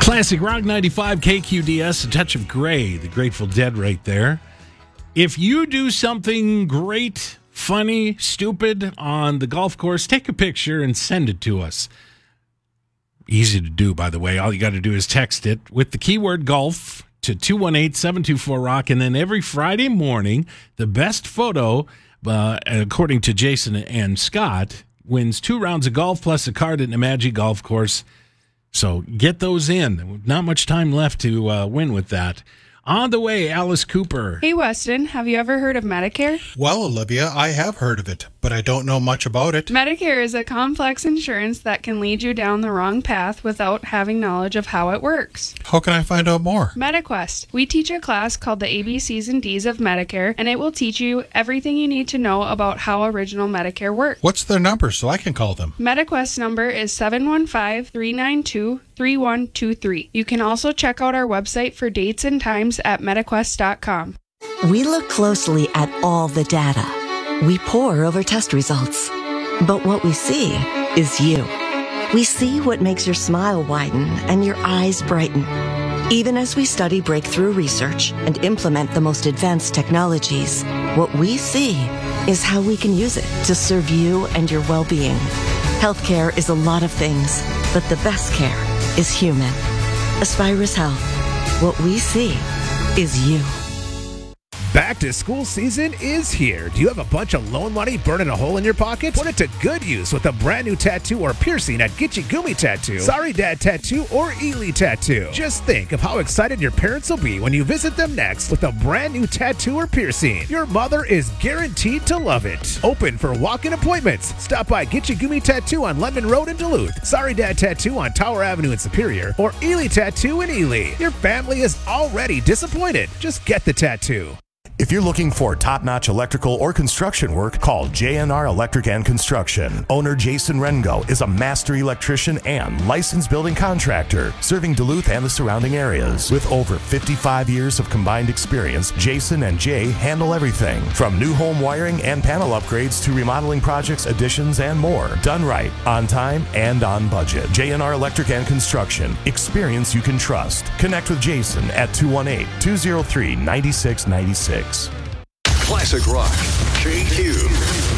Classic Rock 95 KQDS, a touch of gray, the Grateful Dead right there. If you do something great, funny, stupid on the golf course, take a picture and send it to us. Easy to do, by the way. All you got to do is text it with the keyword golf to 218-724-ROCK, and then every Friday morning, the best photo, according to Jason and Scott, wins 2 rounds of golf plus a card at Nemadji Golf Course. So get those in. Not much time left to win with that. On the way, Alice Cooper. Hey, Weston, have you ever heard of Medicare? Well, Olivia, I have heard of it, but I don't know much about it. Medicare is a complex insurance that can lead you down the wrong path without having knowledge of how it works. How can I find out more? MetaQuest. We teach a class called the ABCs and Ds of Medicare, and it will teach you everything you need to know about how original Medicare works. What's their number so I can call them? MetaQuest number is 715-392-3123. You can also check out our website for dates and times at MetaQuest.com. We look closely at all the data. We pore over test results. But what we see is you. We see what makes your smile widen and your eyes brighten. Even as we study breakthrough research and implement the most advanced technologies, what we see is how we can use it to serve you and your well-being. Healthcare is a lot of things, but the best care is human. Aspirus Health. What we see is you. Back to school season is here. Do you have a bunch of loan money burning a hole in your pocket? Put it to good use with a brand new tattoo or piercing at Gitchy Gumi Tattoo, Sorry Dad Tattoo, or Ely Tattoo. Just think of how excited your parents will be when you visit them next with a brand new tattoo or piercing. Your mother is guaranteed to love it. Open for walk-in appointments. Stop by Gitchy Gumi Tattoo on London Road in Duluth, Sorry Dad Tattoo on Tower Avenue in Superior, or Ely Tattoo in Ely. Your family is already disappointed. Just get the tattoo. If you're looking for top-notch electrical or construction work, call JNR Electric and Construction. Owner Jason Rengo is a master electrician and licensed building contractor, serving Duluth and the surrounding areas. With over 55 years of combined experience, Jason and Jay handle everything from new home wiring and panel upgrades to remodeling projects, additions, and more. Done right, on time, and on budget. JNR Electric and Construction. Experience you can trust. Connect with Jason at 218-203-9696. Classic Rock KQ.